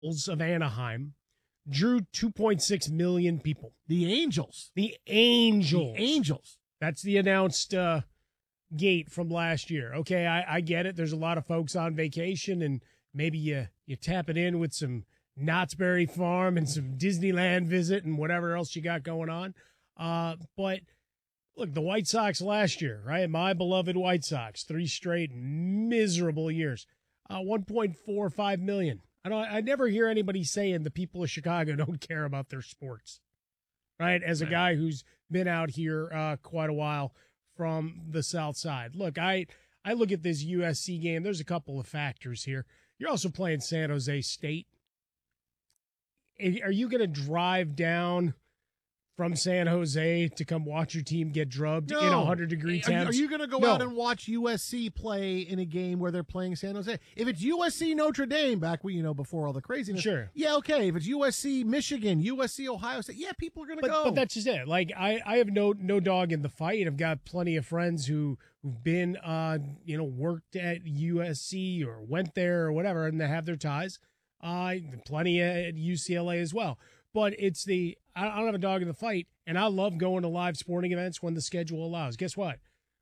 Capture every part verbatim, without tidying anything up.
of Anaheim drew two point six million people. The Angels. The Angels. The Angels. That's the announced uh, gate from last year. Okay, I, I get it. There's a lot of folks on vacation, and maybe you, you tap it in with some Knott's Berry Farm and some Disneyland visit and whatever else you got going on. Uh, but, look, the White Sox last year, right? My beloved White Sox, three straight miserable years. Uh, one point four five million. I don't. I never hear anybody saying the people of Chicago don't care about their sports, right? As a guy who's been out here uh, quite a while from the South Side. Look, I I look at this U S C game. There's a couple of factors here. You're also playing San Jose State. Are you going to drive down from San Jose to come watch your team get drubbed no. in one hundred degree temps? Are you, you going to go no. out and watch U S C play in a game where they're playing San Jose? If it's U S C Notre Dame, back we you know before all the craziness, sure, yeah, okay. If it's U S C Michigan, U S C Ohio State, yeah, people are going to go. But that's just it. Like I, I have no no dog in the fight. I've got plenty of friends who who've been, uh, you know, worked at U S C or went there or whatever, and they have their ties. Uh, plenty at U C L A as well. But it's the, I don't have a dog in the fight, and I love going to live sporting events when the schedule allows. Guess what?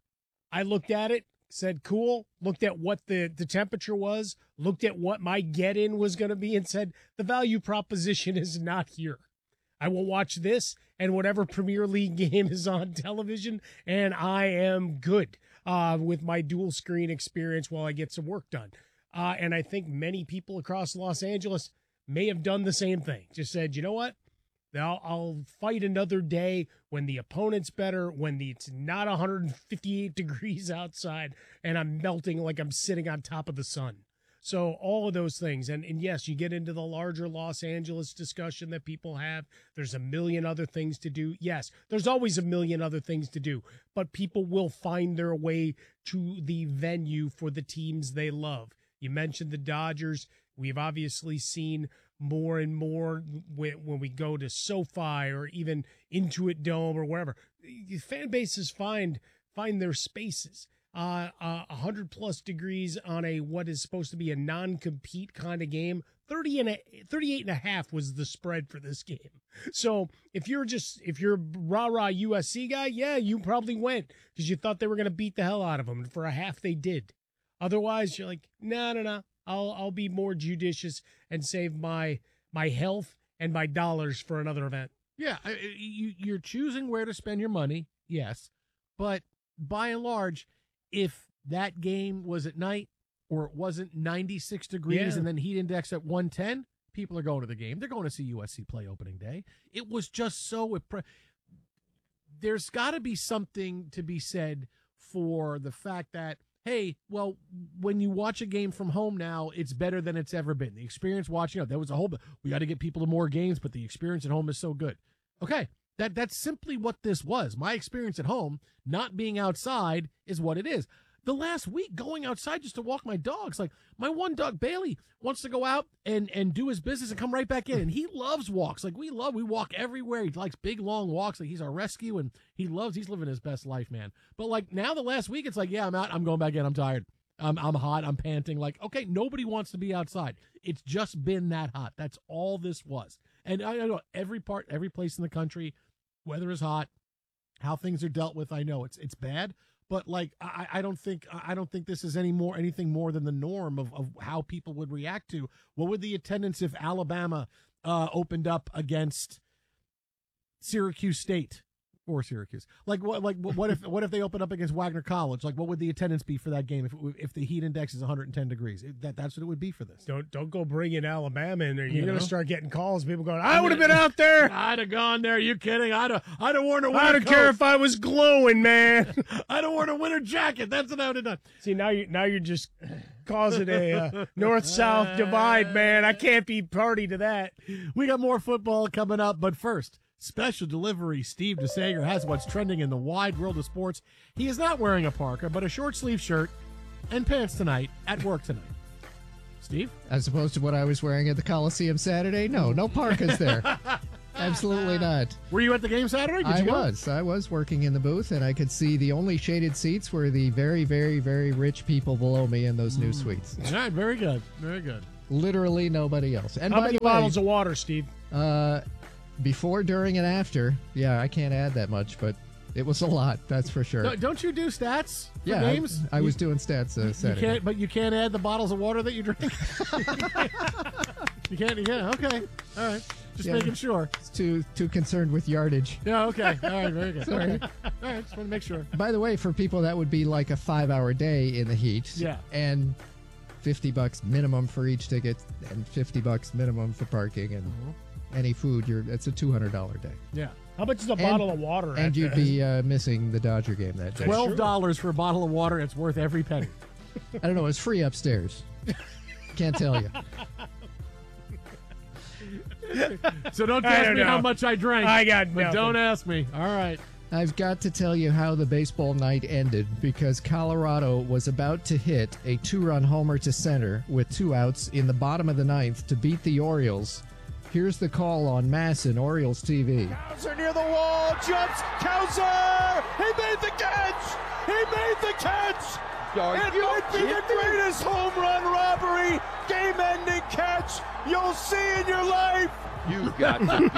I looked at it, said, cool, looked at what the, the temperature was, looked at what my get-in was going to be, and said, the value proposition is not here. I will watch this and whatever Premier League game is on television, and I am good uh, with my dual screen experience while I get some work done. Uh, and I think many people across Los Angeles may have done the same thing. Just said, you know what? I'll, I'll fight another day when the opponent's better, when the, it's not one hundred fifty-eight degrees outside, and I'm melting like I'm sitting on top of the sun. So all of those things. And, and yes, you get into the larger Los Angeles discussion that people have. There's a million other things to do. Yes, there's always a million other things to do. But people will find their way to the venue for the teams they love. You mentioned the Dodgers. We've obviously seen more and more when, when we go to SoFi or even Intuit Dome or wherever. Fan bases find find their spaces. Uh, uh, one hundred plus degrees on a what is supposed to be a non-compete kind of game. thirty and a, thirty-eight and a half was the spread for this game. So if you're just if you're a rah-rah U S C guy, yeah, you probably went because you thought they were going to beat the hell out of them. And for a half, they did. Otherwise, you're like, no, no, no. I'll I'll be more judicious and save my my health and my dollars for another event. Yeah, you, you're choosing where to spend your money, yes. But by and large, if that game was at night or it wasn't ninety-six degrees yeah. and then heat index at one ten, people are going to the game. They're going to see U S C play opening day. It was just so impre- – there's got to be something to be said for the fact that, hey, well, when you watch a game from home now, it's better than it's ever been. The experience watching, you know, there was a whole, we got to get people to more games, but the experience at home is so good. Okay, that that's simply what this was. My experience at home, not being outside, is what it is. The last week, going outside just to walk my dogs, like my one dog, Bailey, wants to go out and, and do his business and come right back in. And he loves walks. Like we love, we walk everywhere. He likes big, long walks. Like he's our rescue, and he loves, he's living his best life, man. But like now the last week, it's like, yeah, I'm out. I'm going back in. I'm tired. I'm, I'm hot. I'm panting. Like, okay, nobody wants to be outside. It's just been that hot. That's all this was. And I know every part, every place in the country, weather is hot, how things are dealt with. I know it's it's bad. But like I, I don't think I don't think this is any more anything more than the norm of, of how people would react to. What would the attendance if Alabama uh, opened up against Syracuse State or Syracuse? Like what like what if what if they opened up against Wagner College? Like what would the attendance be for that game if if the heat index is one hundred ten degrees? It, that that's what it would be for this. Don't don't go bring in Alabama in there. You're You gonna know? start getting calls. People going, I would have been out there. I'd have gone there. You kidding? I'd have I'd have worn a winter I don't coat. care if I was glowing, man. I'd have worn a winter jacket. That's what I would have done. See, now you now you're just causing a uh, north-south divide, man. I can't be party to that. We got more football coming up, but first, special delivery. Steve DeSager has what's trending in the wide world of sports. He is not wearing a parka, but a short sleeve shirt and pants tonight at work tonight. Steve? As opposed to what I was wearing at the Coliseum Saturday? No, no parkas there. Absolutely not. Were you at the game Saturday? Did I you go? was. I was working in the booth, and I could see the only shaded seats were the very, very, very rich people below me in those new suites. All right, very good. Very good. Literally nobody else. And How by many the way, bottles of water, Steve? uh, before, during, and after, yeah, I can't add that much, but it was a lot, that's for sure. No, don't you do stats for yeah, I- games? I, You- was doing stats uh, You Saturday. can't, but you can't add the bottles of water that you drink. you can't. You can't. Okay. All right. Just Yeah. making sure. It's too too concerned with yardage. Yeah. Okay. All right. Very good. Sorry. Okay. All right. Just want to make sure. By the way, for people that would be like a five-hour day in the heat. Yeah. And fifty bucks minimum for each ticket, and fifty bucks minimum for parking, and Mm-hmm. any food. You're that's a two hundred dollar day. Yeah. How much is a bottle of water? And at you'd the- be uh, missing the Dodger game that day. Twelve dollars for a bottle of water. It's worth every penny. I don't know. It's free upstairs. Can't tell you. So don't I ask don't me know. how much I drank. I got But nothing. don't ask me. All right. I've got to tell you how the baseball night ended because Colorado was about to hit a two-run homer to center with two outs in the bottom of the ninth to beat the Orioles. Here's the call on Masson, Orioles T V. Cowser near the wall, jumps, Cowser! He made the catch! He made the catch! It might be the greatest home run robbery, game-ending catch you'll see in your life! You got to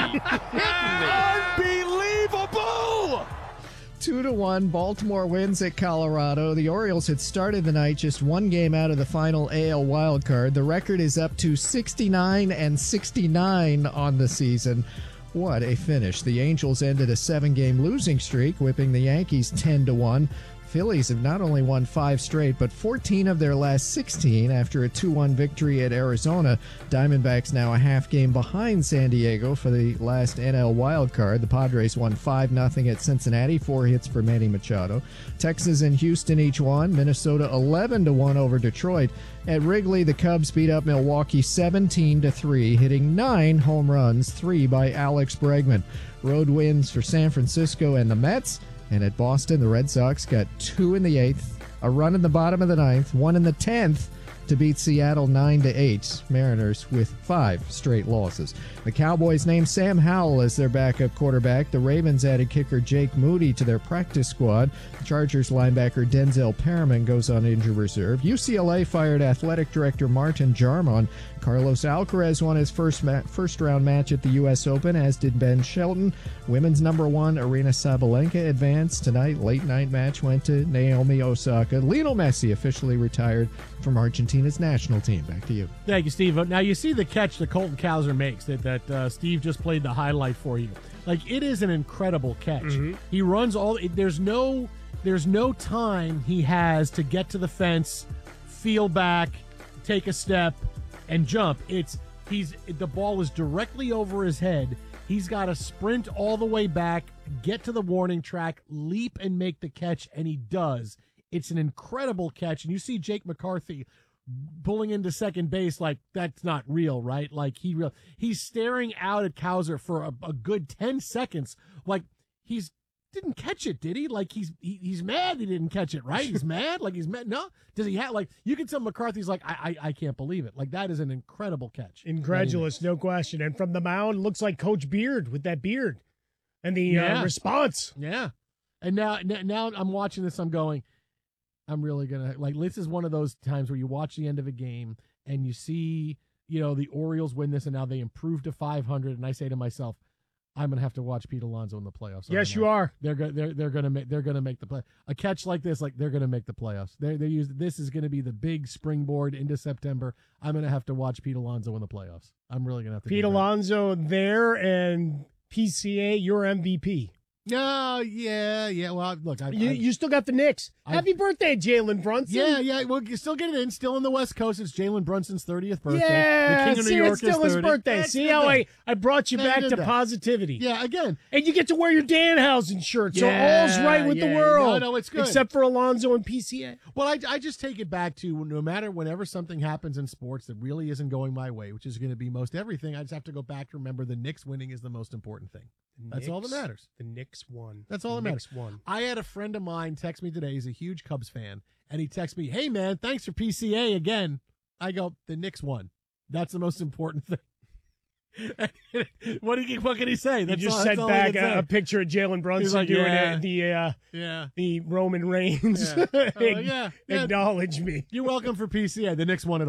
be Unbelievable! Two to one, Baltimore wins at Colorado. The Orioles had started the night just one game out of the final A L wild card. The record is up to sixty-nine and sixty-nine on the season. What a finish. The Angels ended a seven-game losing streak, whipping the Yankees ten to one. Phillies have not only won five straight, but fourteen of their last sixteen after a two one victory at Arizona. Diamondbacks now a half game behind San Diego for the last N L wild card. The Padres won five nothing at Cincinnati, four hits for Manny Machado. Texas and Houston each won. Minnesota eleven to one over Detroit. At Wrigley, the Cubs beat up Milwaukee seventeen to three, hitting nine home runs, three by Alex Bregman. Road wins for San Francisco and the Mets. And at Boston, the Red Sox got two in the eighth, a run in the bottom of the ninth, one in the tenth to beat Seattle nine to eight. Mariners with five straight losses. The Cowboys named Sam Howell as their backup quarterback. The Ravens added kicker Jake Moody to their practice squad. Chargers linebacker Denzel Perriman goes on injured reserve. U C L A fired athletic director Martin Jarmon. Carlos Alcaraz won his first ma- first round match at the U S Open, as did Ben Shelton. Women's number one Arina Sabalenka advanced tonight. Late night match went to Naomi Osaka. Lionel Messi officially retired from Argentina's national team. Back to you. Thank you, Steve. Now you see the catch that Colton Cowser makes that that uh, Steve just played the highlight for you. Like, it is an incredible catch. Mm-hmm. He runs all. There's no there's no time he has to get to the fence, feel back, take a step, and jump. It's he's the ball is directly over his head. He's got to sprint all the way back, get to the warning track, leap, and make the catch, and he does. It's an incredible catch, and you see Jake McCarthy pulling into second base like that's not real, right? Like he real he's staring out at Cowser for a, a good ten seconds, like he's didn't catch it, did he? Like he's he, he's mad he didn't catch it, right? He's mad, like he's mad. No, does he have like you can tell McCarthy's like I I, I can't believe it. Like that is an incredible catch. Incredulous, no question. And from the mound, looks like Coach Beard with that beard and the Yeah. uh, response. Yeah, and now n- now I'm watching this. I'm going. I'm really gonna like. This is one of those times where you watch the end of a game and you see, you know, the Orioles win this and now they improve to five hundred, and I say to myself, I'm gonna have to watch Pete Alonso in the playoffs. Yes, you are. They're go- they're they're gonna make they're gonna make the play. A catch like this, like they're gonna make the playoffs. They they use this is gonna be the big springboard into September. I'm gonna have to watch Pete Alonso in the playoffs. I'm really gonna have to. Pete do that. Alonso there and P C A, your M V P. No, yeah, yeah. Well, look, I, You, I, you still got the Knicks. I- Happy birthday, Jalen Brunson. yeah, yeah. Well, you still get it in. Still in the West Coast. It's Jalen Brunson's thirtieth birthday. Yeah, the King of see, New York it's still is his thirty. birthday. That's See good how then. I, I brought you Yeah, you back did to that. positivity. Yeah, again. And you get to wear your Danhausen shirt, so Yeah, all's right with yeah. the world. No, no, it's good. Except for Alonso and P C A. Well, I, I just take it back to no matter whenever something happens in sports that really isn't going my way, which is going to be most everything, I just have to go back to remember the Knicks winning is the most important thing. That's all that Knicks- matters. The Knicks won. That's all the that matters. Knicks won. I had a friend of mine text me today. He's a huge Cubs fan, and he texted me, "Hey man, thanks for P C A again." I go, "The Knicks won. That's the most important thing." what do you? What can he say? You That's just all, sent that's all he back can a, a say. picture of Jalen Brunson like, doing yeah. it, the uh, Yeah, the Roman Reigns. Yeah. Oh, yeah, yeah. Acknowledge me. You're welcome for P C A. The Knicks won it all.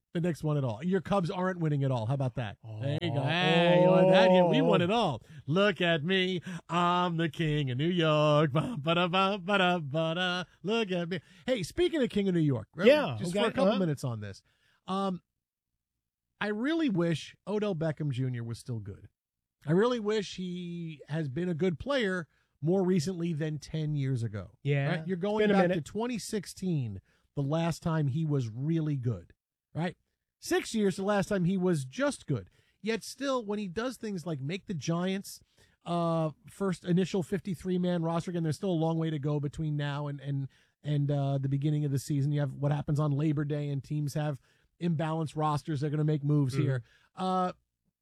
the Knicks won it all. Your Cubs aren't winning it all. How about that? Oh, there you go. Hey, you want that? Yeah, we won it all. Look at me. I'm the king of New York. Ba-da-ba-ba-da-ba-da. Look at me. Hey, speaking of king of New York, right? Yeah, just okay, for a couple uh-huh. minutes on this. Um, I really wish Odell Beckham Junior was still good. I really wish he has been a good player more recently than ten years ago. Yeah. Right? You're going been a back to minute. twenty sixteen, the last time he was really good, right? Six years, the last time he was just good. Yet still, when he does things like make the Giants uh, first initial fifty-three man roster, again, there's still a long way to go between now and and and uh, the beginning of the season. You have what happens on Labor Day, and teams have imbalanced rosters. They're going to make moves Mhm. here. Uh,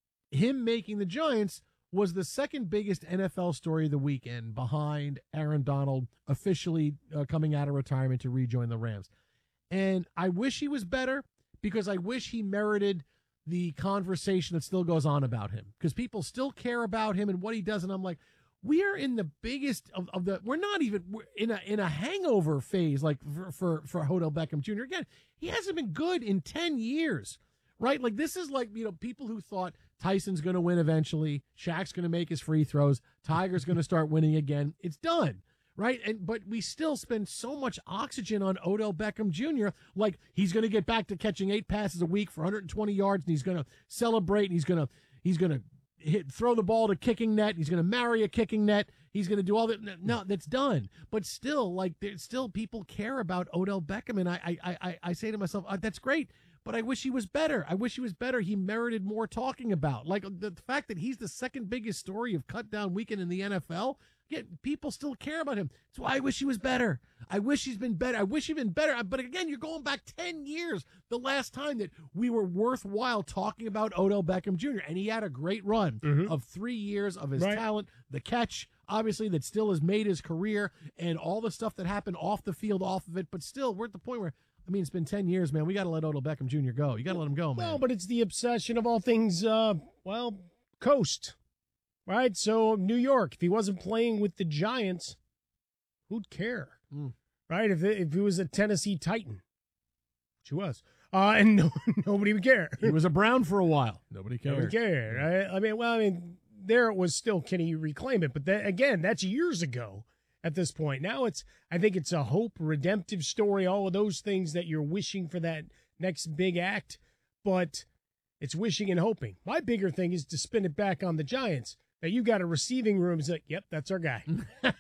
him making the Giants was the second biggest N F L story of the weekend, behind Aaron Donald officially uh, coming out of retirement to rejoin the Rams. And I wish he was better, because I wish he merited the conversation that still goes on about him, because people still care about him and what he does. And I'm like, we are in the biggest of, of the, we're not even we're in a, in a hangover phase, like for, for, for Odell Beckham Junior Again, he hasn't been good in ten years, right? Like, this is like, you know, people who thought Tyson's going to win eventually, Shaq's going to make his free throws, Tiger's going to start winning again. It's done. Right. And but we still spend so much oxygen on Odell Beckham Junior Like, he's going to get back to catching eight passes a week for one hundred twenty yards, and he's going to celebrate, and he's going to he's going to hit throw the ball to kicking net. He's going to marry a kicking net. He's going to do all that. No, that's done. But still, like, there's still people care about Odell Beckham, and I I I, I say to myself, oh, that's great. But I wish he was better. I wish he was better. He merited more talking about. Like, the, the fact that he's the second biggest story of cut down weekend in the N F L. Yet people still care about him. That's why I wish he was better. I wish he's been better. I wish he'd been better. But again, you're going back ten years, the last time that we were worthwhile talking about Odell Beckham Junior And he had a great run Mhm. of three years of his Right. talent, the catch, obviously, that still has made his career, and all the stuff that happened off the field, off of it. But still, we're at the point where, I mean, it's been ten years, man. We got to let Odell Beckham Junior go. You got to let him go, man. Well, but it's the obsession of all things, uh, well, coast, right? So New York, if he wasn't playing with the Giants, who'd care, Mm. right? If it, if he was a Tennessee Titan, which he was, uh, and no, nobody would care. He was a Brown for a while. Nobody cared. Nobody cared. Right? I mean, well, I mean, there it was still, can he reclaim it? But that, again, that's years ago at this point. Now it's, I think it's a hope, redemptive story, all of those things that you're wishing for that next big act, but it's wishing and hoping. My bigger thing is to spin it back on the Giants, that you got a receiving room that, yep, that's our guy.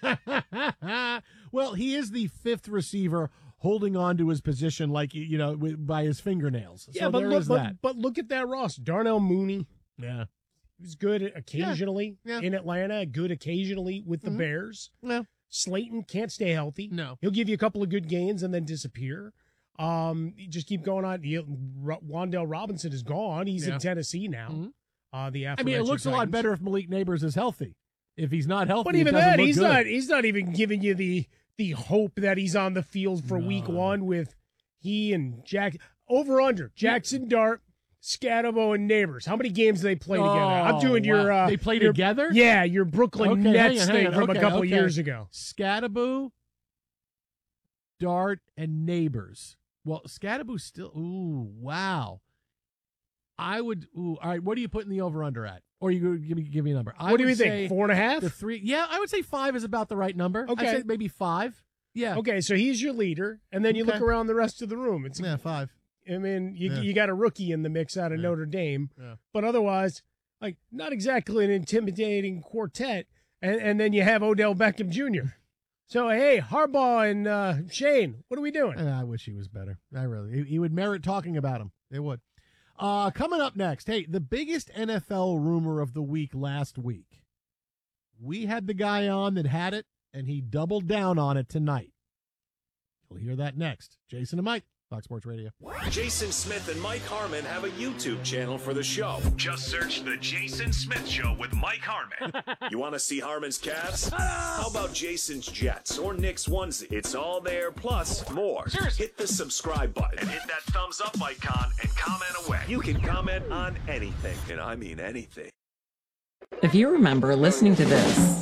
Well, he is the fifth receiver holding on to his position, like, you know, by his fingernails. Yeah, so but there look, is but, that. but look at that roster. Darnell Mooney, Yeah. he was good occasionally Yeah. in Atlanta, good occasionally with the Mhm. Bears. Yeah. Slayton can't stay healthy. No. He'll give you a couple of good gains and then disappear. Um, you just keep going on. You, R- Wandale Robinson is gone. He's Yeah. in Tennessee now. Mhm. Uh, the I mean, it looks a lot Titans. better if Malik Neighbors is healthy. If he's not healthy, But it even doesn't then, look he's good. not. He's not even giving you the the hope that he's on the field for week No. one with he and Jack over under Jackson Dart, Scatabo, and Neighbors. How many games do they play together? I'm Oh, doing your. wow. Uh, They play your- together? Yeah, your Brooklyn Okay, hang Nets on, hang thing on. from Okay, a couple okay. years ago. Scattaboo, Dart, and Neighbors. Well, Scattaboo still. Ooh, wow. I would. Ooh, all right. What are you putting the over under at? Or you give me give me a number? I What do you would think? say Four and a half? The three. Yeah, I would say five is about the right number. Okay. I'd say maybe five. Yeah. Okay, so he's your leader, and then you Okay. look around the rest of the room. It's, Yeah, five. I mean, you Yeah. you got a rookie in the mix out of Yeah. Notre Dame, Yeah. but otherwise, like, not exactly an intimidating quartet. And and then you have Odell Beckham Junior So hey, Harbaugh and uh, Shane, what are we doing? I wish he was better. I really. He, he would merit talking about him. It would. Uh, coming up next, hey, the biggest N F L rumor of the week last week. We had the guy on that had it, and he doubled down on it tonight. You'll hear that next. Jason and Mike, Fox Sports Radio. Jason Smith and Mike Harmon have a YouTube channel for the show. Just search The Jason Smith Show with Mike Harmon. You want to see Harmon's Cavs? How about Jason's Jets or Nick's onesie? It's all there, plus more. Hit the subscribe button. And hit that thumbs up icon and comment away. You can comment on anything, and I mean anything. If you remember listening to this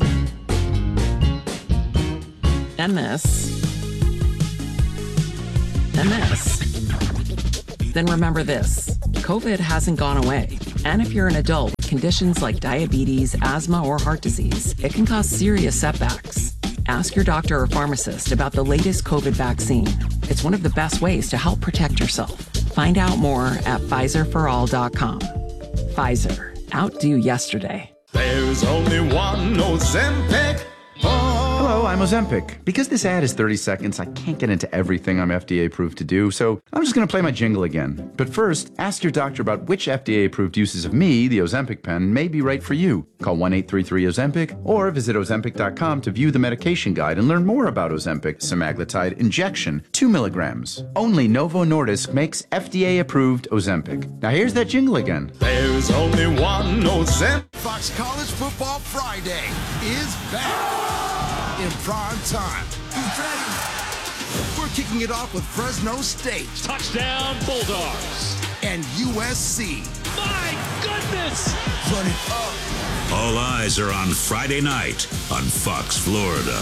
and this and this, then remember this. COVID hasn't gone away. And if you're an adult with conditions like diabetes, asthma, or heart disease, it can cause serious setbacks. Ask your doctor or pharmacist about the latest COVID vaccine. It's one of the best ways to help protect yourself. Find out more at Pfizer for all dot com. Pfizer. Outdo yesterday. There's only one Ozempic. Hello, I'm Ozempic. Because this ad is thirty seconds, I can't get into everything I'm F D A approved to do, so I'm just going to play my jingle again. But first, ask your doctor about which F D A approved uses of me, the Ozempic pen, may be right for you. Call one eight three three Ozempic or visit Ozempic dot com to view the medication guide and learn more about Ozempic semaglutide injection, two milligrams. Only Novo Nordisk makes F D A approved Ozempic. Now here's that jingle again. There's only one Ozempic. Fox College Football Friday is back in prime time. Who's ready? We're kicking it off with Fresno State. Touchdown Bulldogs. And U S C. My goodness! Run it up. All eyes are on Friday night on Fox Florida.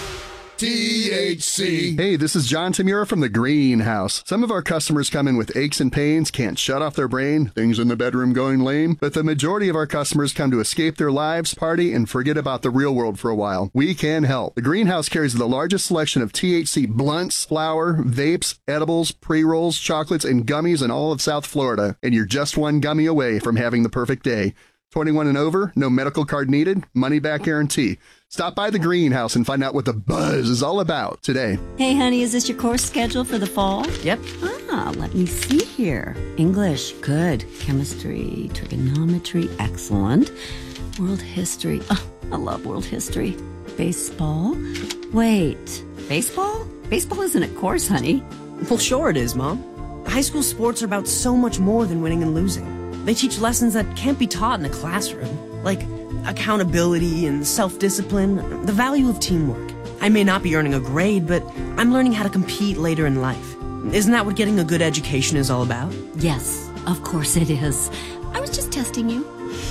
T H C. Hey, this is John Tamura from the Greenhouse. Some of our customers come in with aches and pains, can't shut off their brain, things in the bedroom going lame, but the majority of our customers come to escape their lives, party, and forget about the real world for a while. We can help. The Greenhouse carries the largest selection of T H C blunts, flour, vapes, edibles, pre-rolls, chocolates, and gummies in all of South Florida, and you're just one gummy away from having the perfect day. twenty-one and over, no medical card needed, money back guarantee. Stop by the Greenhouse and find out what the buzz is all about today. Hey, honey, is this your course schedule for the fall? Yep. Ah, let me see here. English, good. Chemistry, trigonometry, excellent. World history, oh, I love world history. Baseball? Wait, baseball? Baseball isn't a course, honey. Well, sure it is, Mom. High school sports are about so much more than winning and losing. They teach lessons that can't be taught in a classroom, like accountability and self-discipline, the value of teamwork. I may not be earning a grade, but I'm learning how to compete later in life. Isn't that what getting a good education is all about? Yes, of course it is. I was just testing you.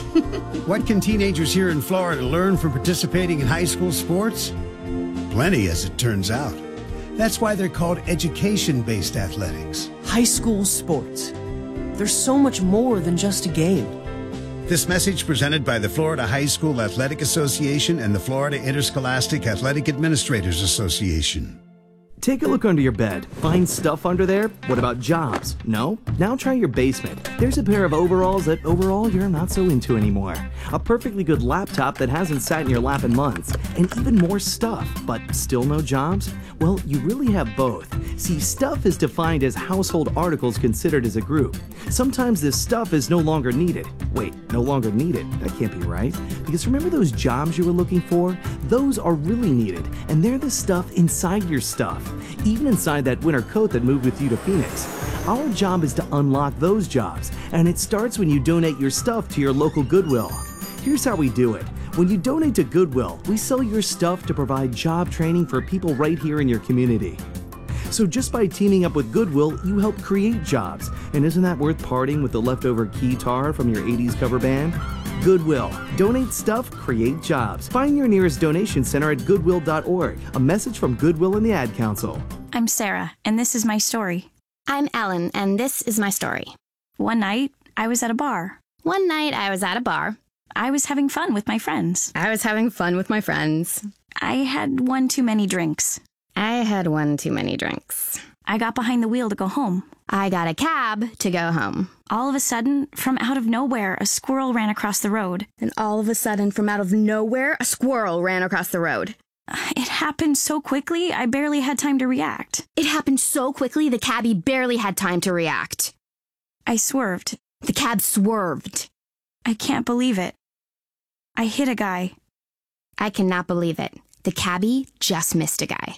What can teenagers here in Florida learn from participating in high school sports? Plenty, as it turns out. That's why they're called education-based athletics. High school sports. There's so much more than just a game. This message presented by the Florida High School Athletic Association and the Florida Interscholastic Athletic Administrators Association. Take a look under your bed. Find stuff under there? What about jobs? No? Now try your basement. There's a pair of overalls that overall you're not so into anymore. A perfectly good laptop that hasn't sat in your lap in months. And even more stuff, but still no jobs? Well, you really have both. See, stuff is defined as household articles considered as a group. Sometimes this stuff is no longer needed. Wait, no longer needed? That can't be right. Because remember those jobs you were looking for? Those are really needed, and they're the stuff inside your stuff. Even inside that winter coat that moved with you to Phoenix. Our job is to unlock those jobs, and it starts when you donate your stuff to your local Goodwill. Here's how we do it. When you donate to Goodwill, we sell your stuff to provide job training for people right here in your community. So just by teaming up with Goodwill, you help create jobs. And isn't that worth parting with the leftover keytar from your eighties cover band? Goodwill. Donate stuff, create jobs. Find your nearest donation center at goodwill dot org. A message from Goodwill and the Ad Council. I'm Sarah, and this is my story. I'm Ellen, and this is my story. One night, I was at a bar. One night, I was at a bar. I was having fun with my friends. I was having fun with my friends. I had one too many drinks. I had one too many drinks. I got behind the wheel to go home. I got a cab to go home. All of a sudden, from out of nowhere, a squirrel ran across the road. And all of a sudden, from out of nowhere, a squirrel ran across the road. It happened so quickly, I barely had time to react. It happened so quickly, the cabbie barely had time to react. I swerved. The cab swerved. I can't believe it. I hit a guy. I cannot believe it. The cabbie just missed a guy.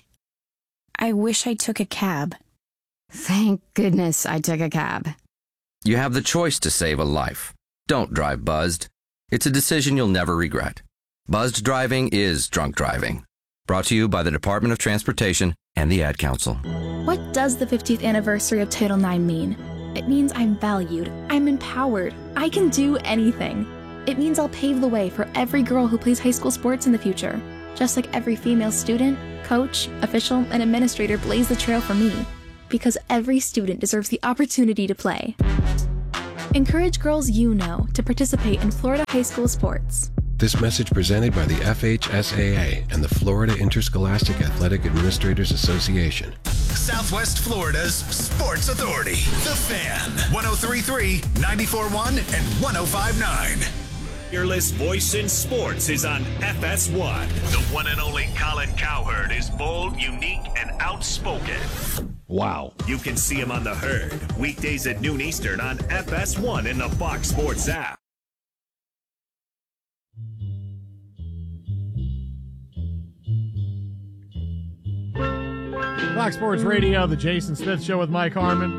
I wish I took a cab. Thank goodness I took a cab. You have the choice to save a life. Don't drive buzzed. It's a decision you'll never regret. Buzzed driving is drunk driving. Brought to you by the Department of Transportation and the Ad Council. What does the fiftieth anniversary of Title nine mean? It means I'm valued, I'm empowered, I can do anything. It means I'll pave the way for every girl who plays high school sports in the future, just like every female student, coach, official, and administrator blazed the trail for me. because every student deserves the opportunity to play. Encourage girls you know to participate in Florida high school sports. This message presented by the F H S A A and the Florida Interscholastic Athletic Administrators Association. Southwest Florida's Sports Authority. The Fan. one oh three point three, ninety-four point one, and one oh five point nine. Fearless voice in sports is on F S one. The one and only Colin Cowherd is bold, unique, and outspoken. Wow. You can see him on The Herd, weekdays at noon Eastern on F S one in the Fox Sports app. Fox Sports Radio, the Jason Smith Show with Mike Harmon.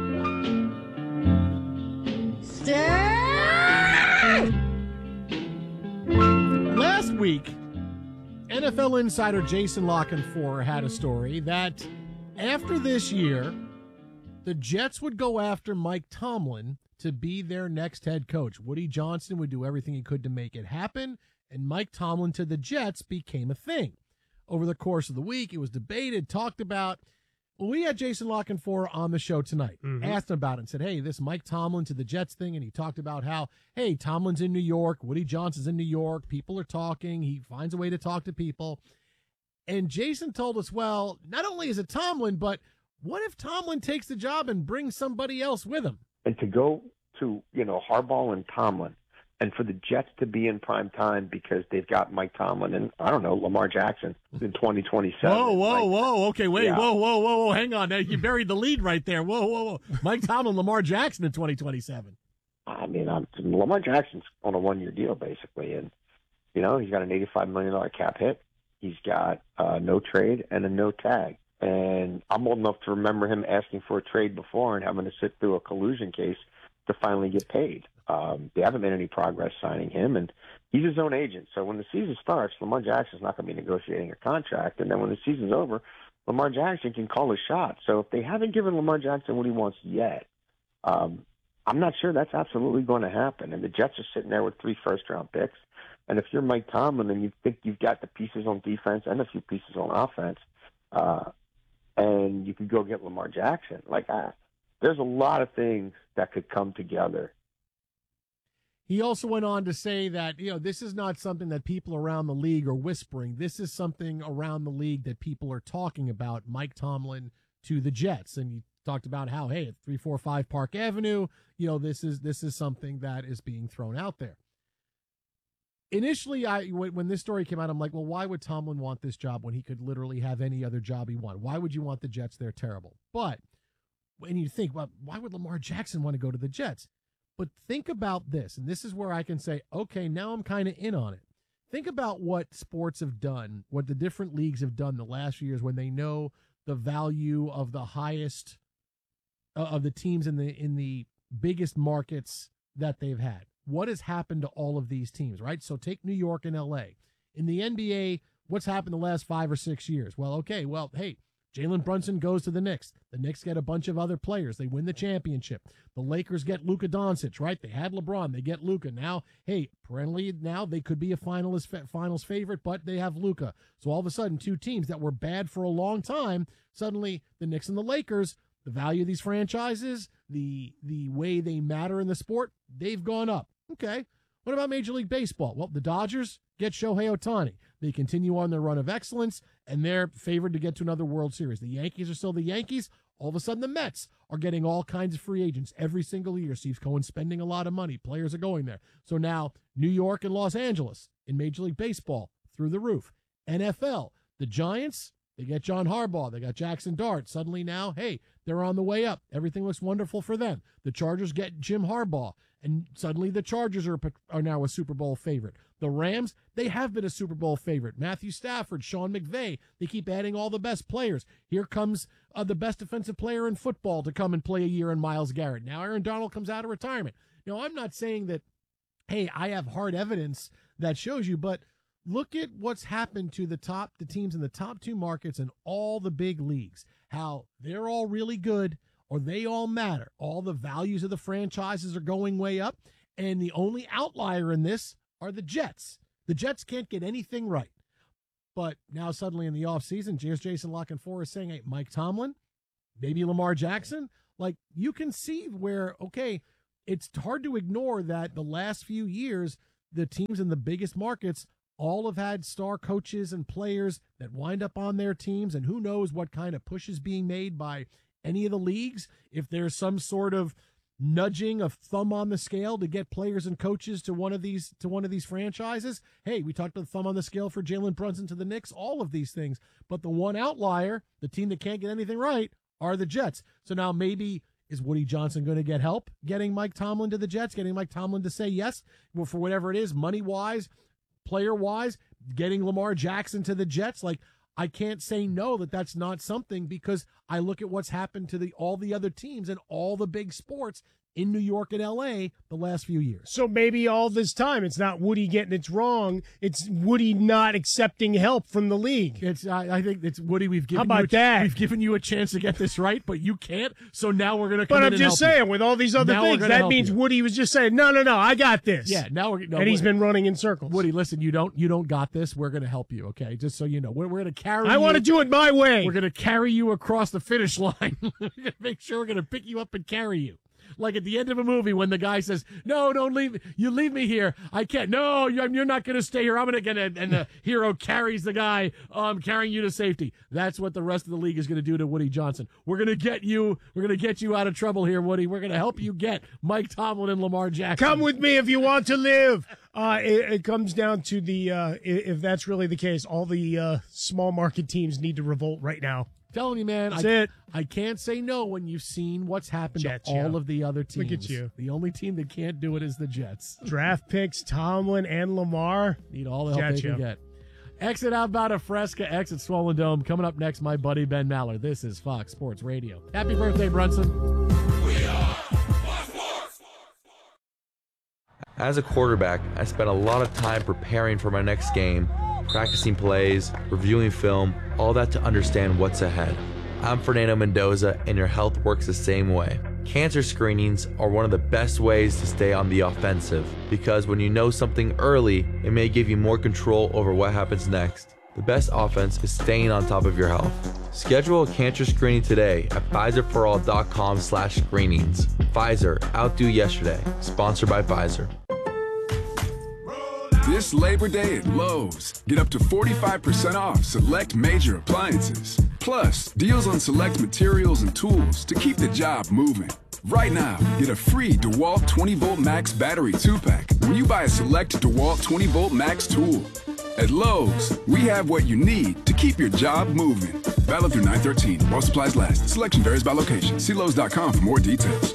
Last week, N F L insider Jason Lockenfor had a story that after this year, the Jets would go after Mike Tomlin to be their next head coach. Woody Johnson would do everything he could to make it happen, and Mike Tomlin to the Jets became a thing. Over the course of the week, it was debated, talked about. Well, we had Jason Lockenfor on the show tonight, mm-hmm. asked him about it and said, hey, this Mike Tomlin to the Jets thing, and he talked about how, hey, Tomlin's in New York, Woody Johnson's in New York, people are talking, he finds a way to talk to people. And Jason told us, well, not only is it Tomlin, but what if Tomlin takes the job and brings somebody else with him? And to go to, you know, Harbaugh and Tomlin, and for the Jets to be in prime time because they've got Mike Tomlin and, I don't know, Lamar Jackson in twenty twenty-seven. Whoa, whoa, like, whoa. Okay, wait, yeah. whoa, whoa, whoa, whoa. Hang on. Now, you buried the lead right there. Whoa, whoa, whoa. Mike Tomlin, Lamar Jackson in twenty twenty-seven. I mean, I'm, Lamar Jackson's on a one-year deal, basically. And, you know, he's got an eighty-five million dollars cap hit. He's got uh, no trade and a no tag. And I'm old enough to remember him asking for a trade before and having to sit through a collusion case to finally get paid. Um, they haven't made any progress signing him, and he's his own agent. So when the season starts, Lamar Jackson's not going to be negotiating a contract. And then when the season's over, Lamar Jackson can call his shot. So if they haven't given Lamar Jackson what he wants yet, um, I'm not sure that's absolutely going to happen. And the Jets are sitting there with three first-round picks. And if you're Mike Tomlin and you think you've got the pieces on defense and a few pieces on offense, uh, and you could go get Lamar Jackson, like I, there's a lot of things that could come together. He also went on to say that, you know, this is not something that people around the league are whispering. This is something around the league that people are talking about, Mike Tomlin to the Jets. And he talked about how, hey, at three forty-five Park Avenue, you know, this is this is something that is being thrown out there. Initially, I when this story came out, I'm like, well, why would Tomlin want this job when he could literally have any other job he wanted? Why would you want the Jets? They're terrible. But when you think, well, why would Lamar Jackson want to go to the Jets? But think about this, and this is where I can say, okay, now I'm kind of in on it. Think about what sports have done, what the different leagues have done the last few years when they know the value of the highest uh, of the teams in the in the biggest markets that they've had. What has happened to all of these teams, right? So take New York and L A. In the N B A, what's happened the last five or six years? Well, okay, well, hey, Jalen Brunson goes to the Knicks. The Knicks get a bunch of other players. They win the championship. The Lakers get Luka Doncic, right? They had LeBron. They get Luka. Now, hey, perennially now they could be a finalist, finals favorite, but they have Luka. So all of a sudden, two teams that were bad for a long time, suddenly the Knicks and the Lakers, the value of these franchises, the the way they matter in the sport, they've gone up. Okay. What about Major League Baseball? Well, the Dodgers get Shohei Ohtani. They continue on their run of excellence, and they're favored to get to another World Series. The Yankees are still the Yankees. All of a sudden, the Mets are getting all kinds of free agents every single year. Steve Cohen's spending a lot of money. Players are going there. So now New York and Los Angeles in Major League Baseball through the roof. N F L, the Giants, they get John Harbaugh. They got Jackson Dart. Suddenly now, hey, they're on the way up. Everything looks wonderful for them. The Chargers get Jim Harbaugh, and suddenly the Chargers are, are now a Super Bowl favorite. The Rams, they have been a Super Bowl favorite. Matthew Stafford, Sean McVay, they keep adding all the best players. Here comes uh, the best defensive player in football to come and play a year in Myles Garrett. Now Aaron Donald comes out of retirement. Now, I'm not saying that, hey, I have hard evidence that shows you, but look at what's happened to the top, the teams in the top two markets and all the big leagues, how they're all really good or they all matter. All the values of the franchises are going way up, and the only outlier in this are the Jets. The Jets can't get anything right. But now suddenly in the offseason, here's Jason Lockenfor is saying, hey, Mike Tomlin, maybe Lamar Jackson. Like, you can see where, okay, it's hard to ignore that the last few years, the teams in the biggest markets all have had star coaches and players that wind up on their teams, and who knows what kind of push is being made by any of the leagues. If there's some sort of nudging of thumb on the scale to get players and coaches to one of these to one of these franchises. Hey, we talked about the thumb on the scale for Jalen Brunson to the Knicks, all of these things. But the one outlier, the team that can't get anything right, are the Jets. So now maybe is Woody Johnson going to get help getting Mike Tomlin to the Jets, getting Mike Tomlin to say yes, well, for whatever it is, money-wise, player-wise, getting Lamar Jackson to the Jets? Like, I can't say no that that's not something, because I look at what's happened to the all the other teams and all the big sports in New York and L A the last few years. So maybe all this time it's not Woody getting it wrong. It's Woody not accepting help from the league. It's I, I think it's Woody. We've given How about you a, that? We've given you a chance to get this right, but you can't. So now we're going to come But in I'm and just help saying, you. with all these other Now we're things, gonna that help means you. Woody was just saying, no, no, no, I got this. Yeah, now we're no, and he's Woody, been running in circles. Woody, listen, you don't you don't got this. We're going to help you, okay? Just so you know, we're we're going to carry. I want to do it my way. We're going to carry you across the finish line. We're going to make sure we're going to pick you up and carry you. Like at the end of a movie when the guy says, no, don't leave me. You leave me here. I can't. No, you're, you're not going to stay here. I'm going to get it. And the hero carries the guy um, carrying you to safety. That's what the rest of the league is going to do to Woody Johnson. We're going to get you. We're going to get you out of trouble here, Woody. We're going to help you get Mike Tomlin and Lamar Jackson. Come with me if you want to live. Uh, it, it comes down to the, uh, if that's really the case, all the uh, small market teams need to revolt right now. Telling you, man, That's I, it. I can't say no when you've seen what's happened Jets, to all yeah. of the other teams. Look at you. The only team that can't do it is the Jets. Draft picks, Tomlin and Lamar. Need all the help Jets, they can yeah. get. Exit Outbound of Fresca, exit Swollen Dome. Coming up next, my buddy Ben Maller. This is Fox Sports Radio. Happy birthday, Brunson. As a quarterback, I spent a lot of time preparing for my next game, practicing plays, reviewing film, all that to understand what's ahead. I'm Fernando Mendoza, and your health works the same way. Cancer screenings are one of the best ways to stay on the offensive, because when you know something early, it may give you more control over what happens next. The best offense is staying on top of your health. Schedule a cancer screening today at Pfizer For All dot com slash screenings. Pfizer, outdo yesterday. Sponsored by Pfizer. This Labor Day at Lowe's, get up to forty-five percent off select major appliances. Plus, deals on select materials and tools to keep the job moving. Right now, get a free DeWalt twenty volt Max battery two pack when you buy a select DeWalt twenty volt Max tool. At Lowe's, we have what you need to keep your job moving. Valid through nine thirteen while supplies last. Selection varies by location. See Lowe's dot com for more details.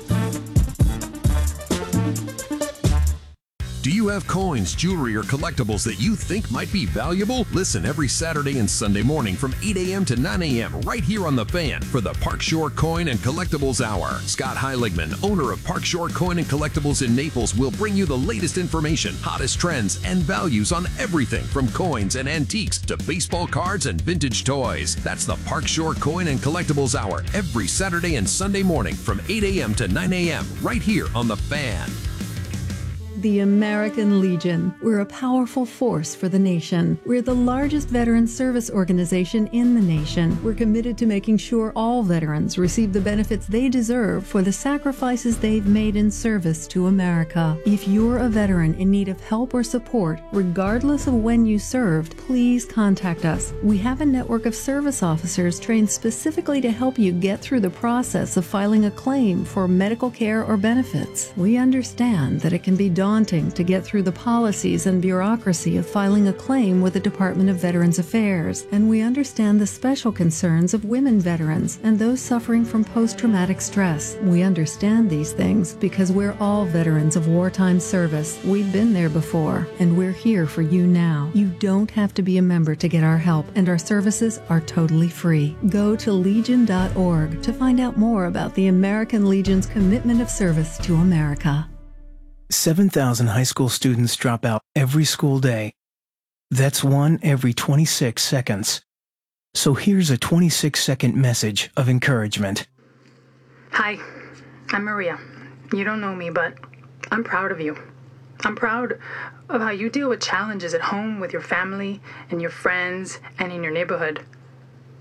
Do you have coins, jewelry, or collectibles that you think might be valuable? Listen every Saturday and Sunday morning from eight a.m. to nine a.m. right here on The Fan for the Park Shore Coin and Collectibles Hour. Scott Heiligman, owner of Park Shore Coin and Collectibles in Naples, will bring you the latest information, hottest trends, and values on everything from coins and antiques to baseball cards and vintage toys. That's the Park Shore Coin and Collectibles Hour every Saturday and Sunday morning from eight a.m. to nine a.m. right here on The Fan. The American Legion. We're a powerful force for the nation. We're the largest veteran service organization in the nation. We're committed to making sure all veterans receive the benefits they deserve for the sacrifices they've made in service to America. If you're a veteran in need of help or support, regardless of when you served, please contact us. We have a network of service officers trained specifically to help you get through the process of filing a claim for medical care or benefits. We understand that it can be daunting to get through the policies and bureaucracy of filing a claim with the Department of Veterans Affairs, and we understand the special concerns of women veterans and those suffering from post-traumatic stress. We understand these things because we're all veterans of wartime service. We've been there before, and we're here for you now. You don't have to be a member to get our help, and our services are totally free. Go to legion dot org to find out more about the American Legion's commitment of service to America. seven thousand high school students drop out every school day. That's one every twenty-six seconds. So here's a twenty-six second message of encouragement. Hi, I'm Maria. You don't know me, but I'm proud of you. I'm proud of how you deal with challenges at home with your family and your friends and in your neighborhood.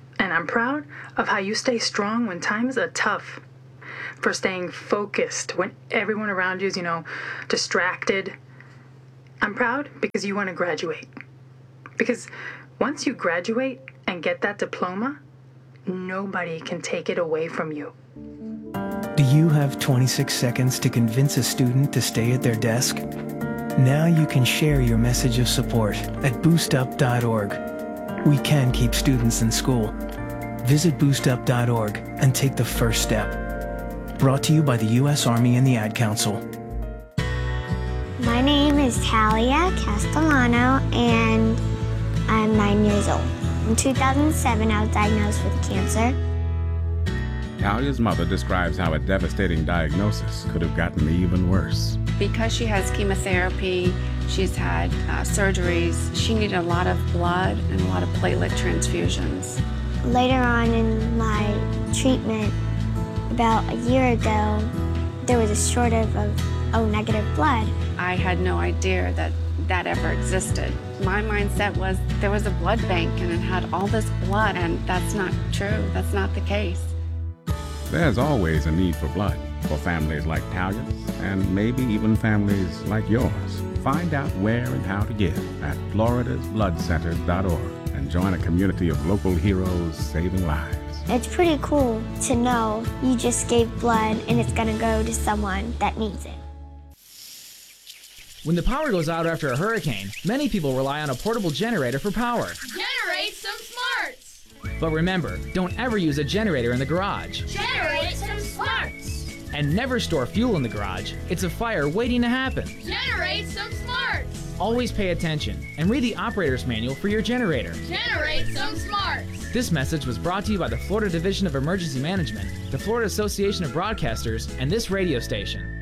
And I'm proud of how you stay strong when times are tough, for staying focused when everyone around you is, you know, distracted. I'm proud because you want to graduate. Because once you graduate and get that diploma, nobody can take it away from you. Do you have twenty-six seconds to convince a student to stay at their desk? Now you can share your message of support at boost up dot org. We can keep students in school. Visit boost up dot org and take the first step. Brought to you by the U S Army and the Ad Council. My name is Talia Castellano, and I'm nine years old. In two thousand seven, I was diagnosed with cancer. Talia's mother describes how a devastating diagnosis could have gotten even worse. Because she has chemotherapy, she's had uh, surgeries, she needed a lot of blood and a lot of platelet transfusions. Later on in my treatment, about a year ago, there was a shortage of O negative blood. I had no idea that that ever existed. My mindset was there was a blood bank and it had all this blood, and that's not true. That's not the case. There's always a need for blood for families like Talia's and maybe even families like yours. Find out where and how to give at floridas blood centers dot org and join a community of local heroes saving lives. It's pretty cool to know you just gave blood and it's gonna go to someone that needs it. When the power goes out after a hurricane, many people rely on a portable generator for power. Generate some smarts! But remember, don't ever use a generator in the garage. Generate some smarts! And never store fuel in the garage. It's a fire waiting to happen. Generate some smarts! Always pay attention and read the operator's manual for your generator. Generate some smarts! This message was brought to you by the Florida Division of Emergency Management, the Florida Association of Broadcasters, and this radio station.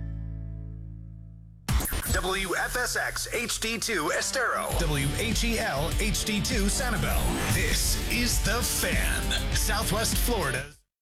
W F S X H D two Estero. W H E L H D two Sanibel. This is The Fan, Southwest Florida.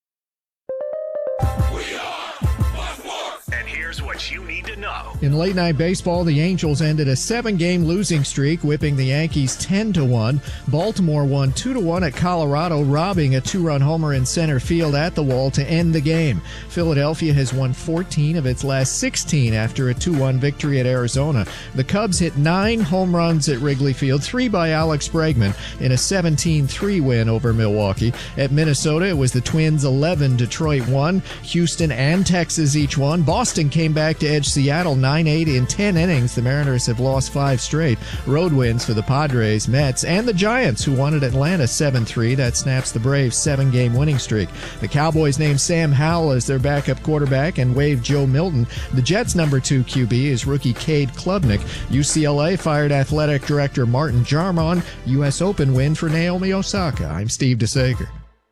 We are And here's what you need to know. In late night baseball, the Angels ended a seven-game losing streak, whipping the Yankees ten to one. Baltimore won two to one at Colorado, robbing a two-run homer in center field at the wall to end the game. Philadelphia has won fourteen of its last sixteen after a two one victory at Arizona. The Cubs hit nine home runs at Wrigley Field, three by Alex Bregman, in a seventeen three win over Milwaukee. At Minnesota, it was the Twins eleven, Detroit one. Houston and Texas each won. Boston came back to edge Seattle nine eight in ten innings. The Mariners have lost five straight. Road wins for the Padres, Mets, and the Giants, who won at Atlanta seven three. That snaps the Braves' seven-game winning streak. The Cowboys named Sam Howell as their backup quarterback and waived Joe Milton. The Jets' number two Q B is rookie Cade Klubnik. U C L A fired athletic director Martin Jarmon. U S Open win for Naomi Osaka. I'm Steve DeSager.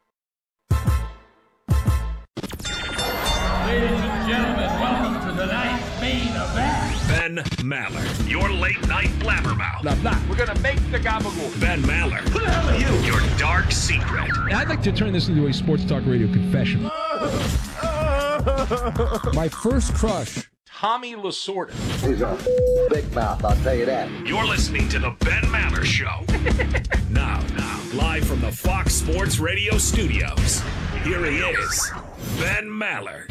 Ben Maller, your late night blabbermouth. Blah, blah. We're gonna make the gabagool. Ben Maller. Who the hell are you? Your dark secret. I'd like to turn this into a sports talk radio confession. My first crush, Tommy Lasorda. He's a big mouth, I'll tell you that. You're listening to the Ben Maller Show. now, now, live from the Fox Sports Radio studios. Here he is, Ben Maller.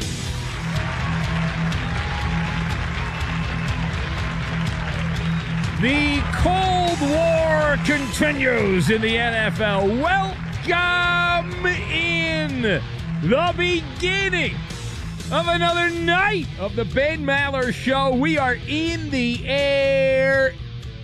The Cold War continues in the N F L. Welcome in the beginning of another night of the Ben Maller Show. We are in the air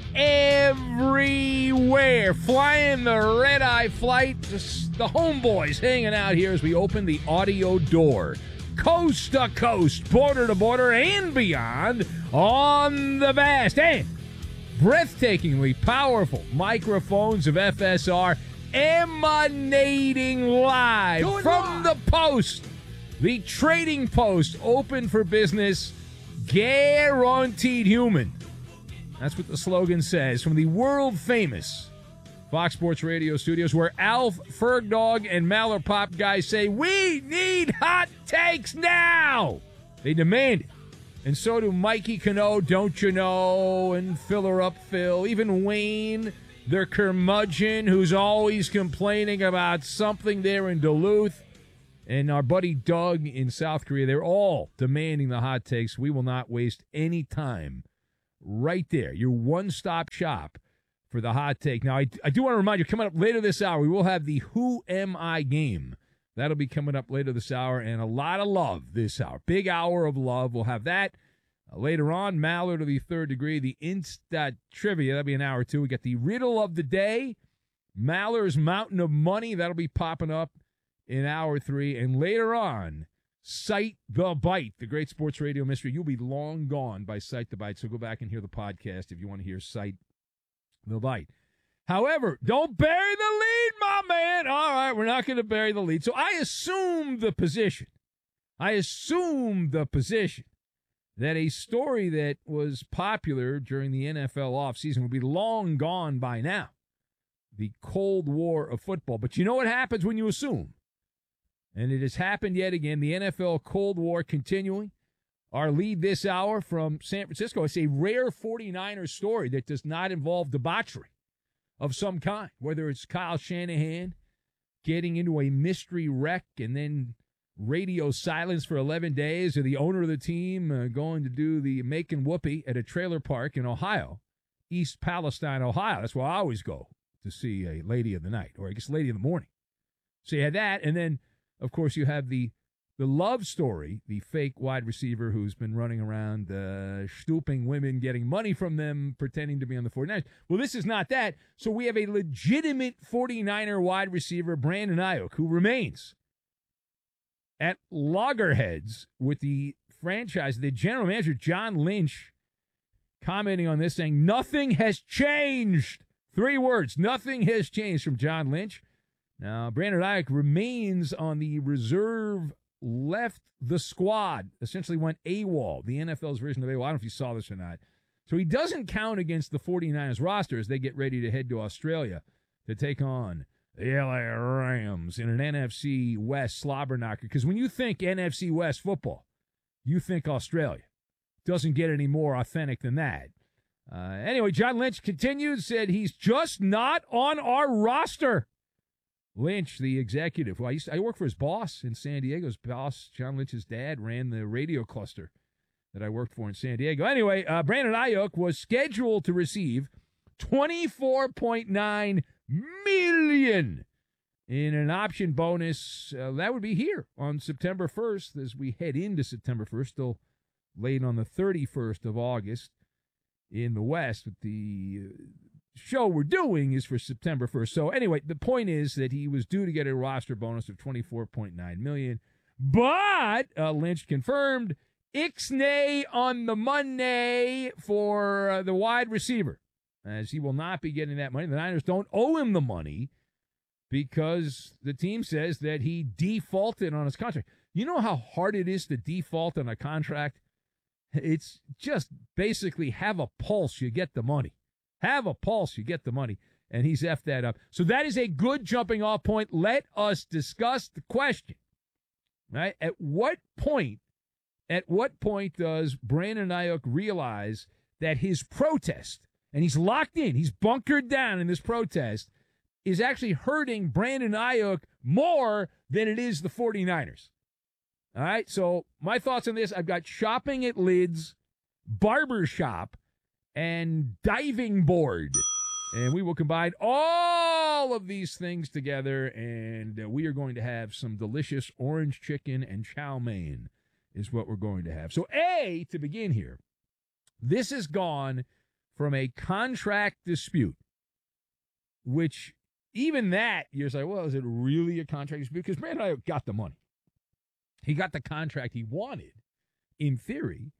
everywhere, flying the red-eye flight. The homeboys hanging out here as we open the audio door. Coast to coast, border to border, and beyond on the vast and breathtakingly powerful microphones of F S R, emanating live Going from live. the Post, the Trading Post, open for business, guaranteed human. That's what the slogan says, from the world-famous Fox Sports Radio studios, where Alf, Fergdog, and Maller Pop guys say, we need hot takes now! They demand it. And so do Mikey Cano, Don't You Know, and Filler Up Phil, even Wayne, their curmudgeon who's always complaining about something there in Duluth, and our buddy Doug in South Korea. They're all demanding the hot takes. We will not waste any time. Right there, your one-stop shop for the hot take. Now, I, I do want to remind you, coming up later this hour, we will have the Who Am I game. That'll be coming up later this hour, and a lot of love this hour. Big hour of love. We'll have that uh, later on. Mallard of the third degree, the Insta Trivia. That'll be an hour or two. We got the Riddle of the Day, Mallard's Mountain of Money. That'll be popping up in hour three. And later on, Cite the Bite, the great sports radio mystery. You'll be long gone by Cite the Bite, so go back and hear the podcast if you want to hear Cite the Bite. However, don't bury the lead, my man. All right, we're not going to bury the lead. So I assume the position. I assume the position that a story that was popular during the N F L offseason will be long gone by now. The Cold War of football. But you know what happens when you assume? And it has happened yet again. The N F L Cold War continuing. Our lead this hour from San Francisco. It's a rare 49ers story that does not involve debauchery of some kind, whether it's Kyle Shanahan getting into a mystery wreck and then radio silence for eleven days, or the owner of the team uh, going to do the making whoopee at a trailer park in Ohio, East Palestine, Ohio. That's where I always go to see a lady of the night, or I guess lady of the morning. So you had that, and then, of course, you have the The love story, the fake wide receiver who's been running around uh, stooping women, getting money from them, pretending to be on the 49ers. Well, this is not that. So we have a legitimate 49er wide receiver, Brandon Ayuk, who remains at loggerheads with the franchise. The general manager, John Lynch, commenting on this, saying, nothing has changed. Three words, nothing has changed from John Lynch. Now, Brandon Ayuk remains on the reserve, left the squad, essentially went AWOL, the N F L's version of AWOL. I don't know if you saw this or not. So he doesn't count against the 49ers roster as they get ready to head to Australia to take on the L A Rams in an N F C West slobber knocker. Because when you think N F C West football, you think Australia. Doesn't get any more authentic than that. Uh, anyway, John Lynch continued, said he's just not on our roster. Lynch, the executive, who I used to, I worked for his boss in San Diego. His boss, John Lynch's dad, ran the radio cluster that I worked for in San Diego. Anyway, uh, Brandon Ayuk was scheduled to receive twenty-four point nine million dollars in an option bonus. Uh, that would be here on September first as we head into September first, still late on the thirty-first of August in the West, with the uh, show we're doing is for September first. So anyway, the point is that he was due to get a roster bonus of twenty-four point nine million dollars, but uh, Lynch confirmed ixnay on the Monday for uh, the wide receiver, as he will not be getting that money. The Niners don't owe him the money because the team says that he defaulted on his contract. You know how hard it is to default on a contract? It's just basically have a pulse, you get the money. Have a pulse, you get the money. And he's effed that up. So that is a good jumping off point. Let us discuss the question. Right? At what point, at what point does Brandon Ayuk realize that his protest, and he's locked in, he's bunkered down in this protest, is actually hurting Brandon Ayuk more than it is the 49ers? All right, so my thoughts on this, I've got shopping at Lids, barbershop, and diving board. And we will combine all of these things together, and uh, we are going to have some delicious orange chicken and chow mein is what we're going to have. So, A, to begin here, this has gone from a contract dispute, which even that, you're like, well, is it really a contract dispute? Because Brandon Ayuk got the money. He got the contract he wanted, in theory.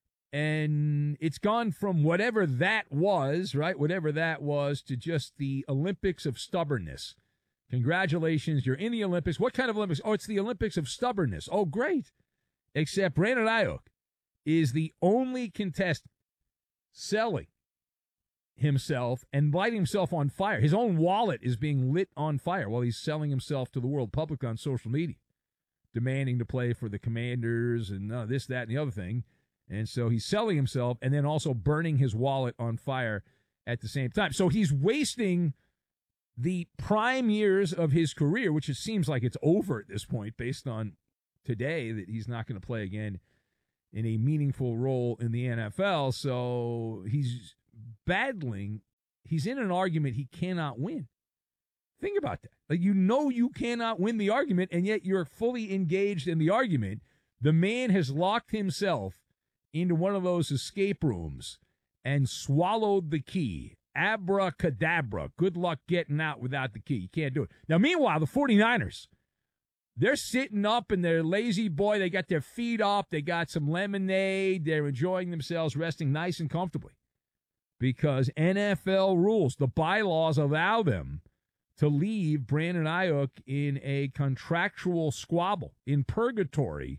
And it's gone from whatever that was, right, whatever that was, to just the Olympics of stubbornness. Congratulations, you're in the Olympics. What kind of Olympics? Oh, it's the Olympics of stubbornness. Oh, great. Except Brandon Ayuk is the only contestant selling himself and lighting himself on fire. His own wallet is being lit on fire while he's selling himself to the world public on social media, demanding to play for the Commanders and uh, this, that, and the other thing. And so he's selling himself and then also burning his wallet on fire at the same time. So he's wasting the prime years of his career, which it seems like it's over at this point based on today that he's not going to play again in a meaningful role in the N F L. So he's battling. He's in an argument he cannot win. Think about that. Like, you know you cannot win the argument, and yet you're fully engaged in the argument. The man has locked himself into one of those escape rooms and swallowed the key. Abracadabra. Good luck getting out without the key. You can't do it. Now, meanwhile, the 49ers, they're sitting up in their lazy boy. They got their feet up. They got some lemonade. They're enjoying themselves, resting nice and comfortably. Because N F L rules, the bylaws allow them to leave Brandon Ayuk in a contractual squabble, in purgatory,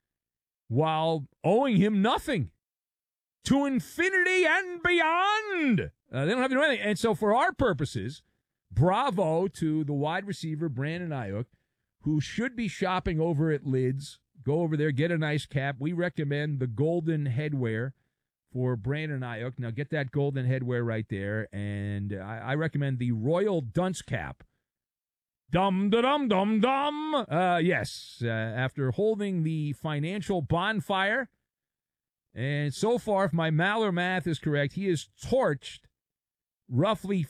while owing him nothing. To infinity and beyond. Uh, they don't have to do anything. And so for our purposes, bravo to the wide receiver, Brandon Ayuk, who should be shopping over at Lids. Go over there, get a nice cap. We recommend the golden headwear for Brandon Ayuk. Now get that golden headwear right there. And I, I recommend the Royal Dunce cap. Dum, da, dum, dum, dum. Uh, yes, uh, after holding the financial bonfire, and so far, if my Maller math is correct, he has torched roughly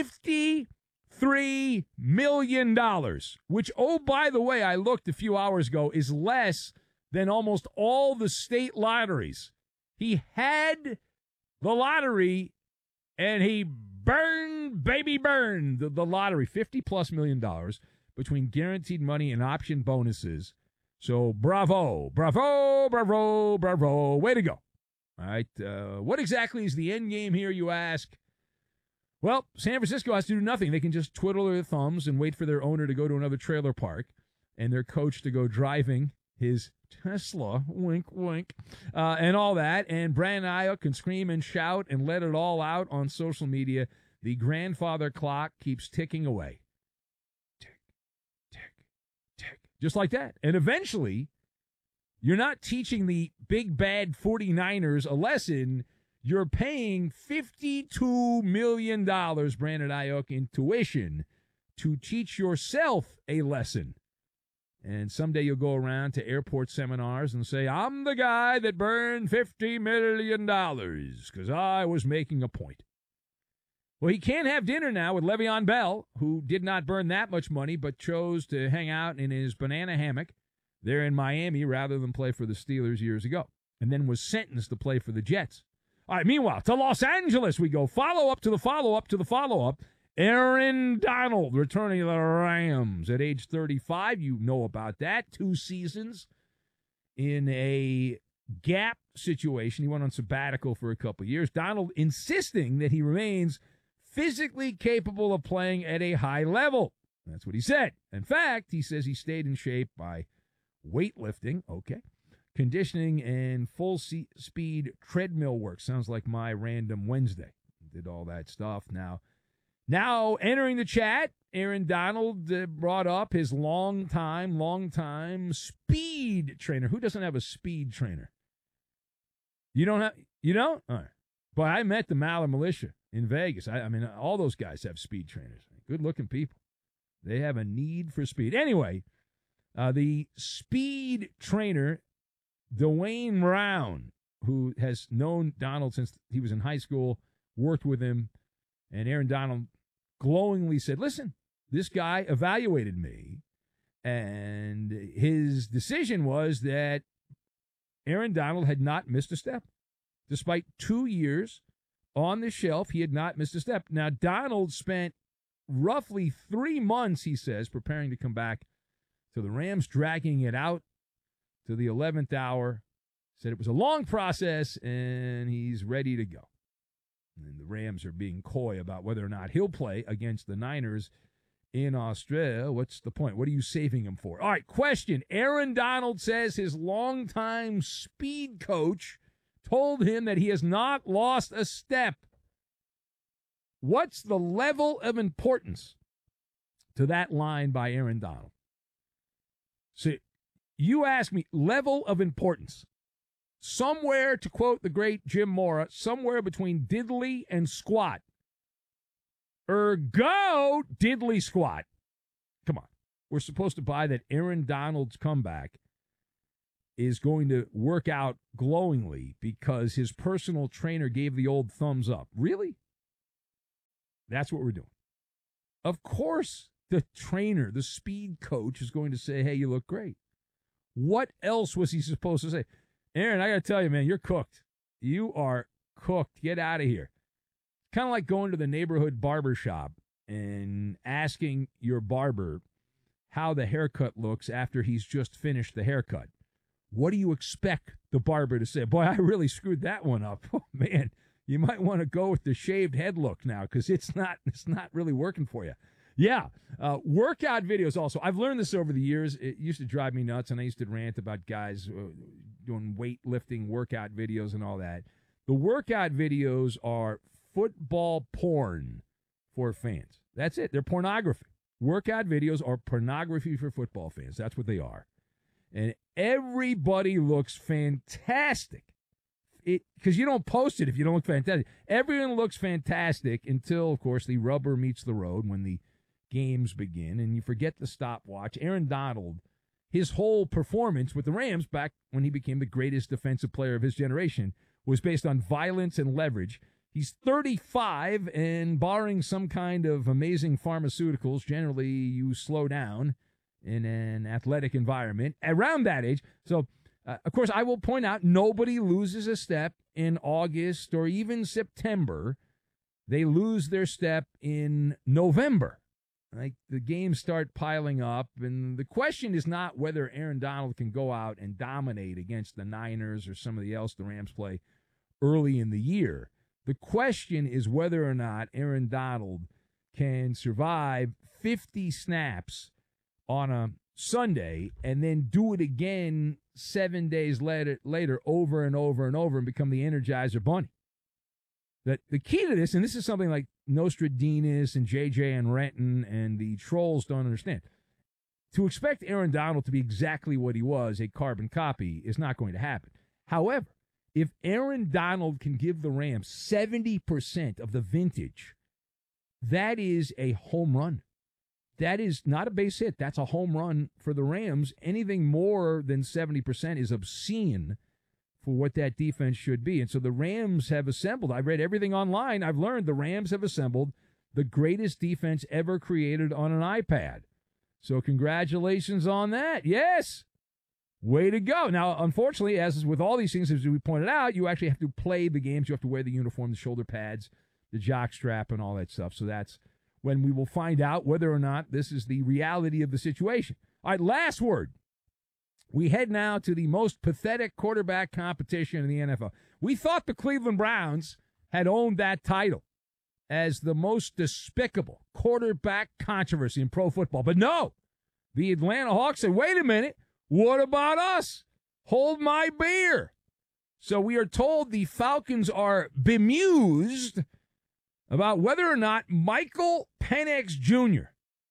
fifty-three million dollars, which, oh, by the way, I looked a few hours ago, is less than almost all the state lotteries. He had the lottery, and he burned, baby burned, the, the lottery, fifty-plus million dollars between guaranteed money and option bonuses. So bravo, bravo, bravo, bravo. Way to go. All right. Uh, what exactly is the end game here, you ask? Well, San Francisco has to do nothing. They can just twiddle their thumbs and wait for their owner to go to another trailer park and their coach to go driving his Tesla, wink, wink, uh, and all that. And Brandon Ayuk can scream and shout and let it all out on social media. The grandfather clock keeps ticking away. Just like that. And eventually, you're not teaching the big bad 49ers a lesson. You're paying fifty-two million dollars, Brandon Ayuk, in tuition to teach yourself a lesson. And someday you'll go around to airport seminars and say, I'm the guy that burned fifty million dollars because I was making a point. Well, he can't have dinner now with Le'Veon Bell, who did not burn that much money but chose to hang out in his banana hammock there in Miami rather than play for the Steelers years ago, and then was sentenced to play for the Jets. All right, meanwhile, to Los Angeles we go. Follow-up to the follow-up to the follow-up. Aaron Donald returning to the Rams at age thirty-five. You know about that. Two seasons in a gap situation. He went on sabbatical for a couple of years. Donald insisting that he remains physically capable of playing at a high level. That's what he said. In fact, he says he stayed in shape by weightlifting, okay, conditioning, and full se- speed treadmill work. Sounds like my random Wednesday. Did all that stuff. Now, now entering the chat, Aaron Donald uh, brought up his long time, long time speed trainer. Who doesn't have a speed trainer? You don't have, you don't? All right. But I met the Maller Militia in Vegas. I, I mean, all those guys have speed trainers. Good-looking people. They have a need for speed. Anyway, uh, the speed trainer, Dwayne Brown, who has known Donald since he was in high school, worked with him, and Aaron Donald glowingly said, listen, this guy evaluated me, and his decision was that Aaron Donald had not missed a step. Despite two years on the shelf, he had not missed a step. Now, Donald spent roughly three months, he says, preparing to come back to the Rams, dragging it out to the eleventh hour. Said it was a long process, and he's ready to go. And the Rams are being coy about whether or not he'll play against the Niners in Australia. What's the point? What are you saving him for? All right, question. Aaron Donald says his longtime speed coach told him that he has not lost a step. What's the level of importance to that line by Aaron Donald? See, you ask me, level of importance. Somewhere, to quote the great Jim Mora, somewhere between diddly and squat Ergo, diddly squat. Come on. We're supposed to buy that Aaron Donald's comeback is going to work out glowingly because his personal trainer gave the old thumbs up. Really? That's what we're doing. Of course, the trainer, the speed coach, is going to say, hey, you look great. What else was he supposed to say? Aaron, I got to tell you, man, you're cooked. You are cooked. Get out of here. Kind of like going to the neighborhood barber shop and asking your barber how the haircut looks after he's just finished the haircut. What do you expect the barber to say? Boy, I really screwed that one up. Oh, man, you might want to go with the shaved head look now because it's not it's not really working for you. Yeah, uh, workout videos also. I've learned this over the years. It used to drive me nuts, and I used to rant about guys uh, doing weightlifting workout videos and all that. The workout videos are football porn for fans. That's it. They're pornography. Workout videos are pornography for football fans. That's what they are. And everybody looks fantastic. It because you don't post it if you don't look fantastic. Everyone looks fantastic until, of course, the rubber meets the road when the games begin, and you forget the stopwatch. Aaron Donald, his whole performance with the Rams back when he became the greatest defensive player of his generation was based on violence and leverage. He's thirty-five, and barring some kind of amazing pharmaceuticals, generally you slow down in an athletic environment around that age. So, uh, of course, I will point out nobody loses a step in August or even September. They lose their step in November. Like the games start piling up, and the question is not whether Aaron Donald can go out and dominate against the Niners or somebody else the Rams play early in the year. The question is whether or not Aaron Donald can survive fifty snaps on a Sunday and then do it again seven days later, later over and over and over and become the Energizer Bunny. The, the key to this, and this is something like Nostradamus and J J and Renton and the trolls don't understand. To expect Aaron Donald to be exactly what he was, a carbon copy, is not going to happen. However, if Aaron Donald can give the Rams seventy percent of the vintage, that is a home run. That is not a base hit. That's a home run for the Rams. Anything more than seventy percent is obscene for what that defense should be. And so the Rams have assembled. I read everything online. I've learned the Rams have assembled the greatest defense ever created on an iPad. So congratulations on that. Yes. Way to go. Now, unfortunately, as is with all these things, as we pointed out, you actually have to play the games. You have to wear the uniform, the shoulder pads, the jock strap, and all that stuff. So that's when we will find out whether or not this is the reality of the situation. All right, last word. We head now to the most pathetic quarterback competition in the N F L. We thought the Cleveland Browns had owned that title as the most despicable quarterback controversy in pro football. But no, the Atlanta Hawks said, wait a minute, what about us? Hold my beer. So we are told the Falcons are bemused about whether or not Michael Penix Junior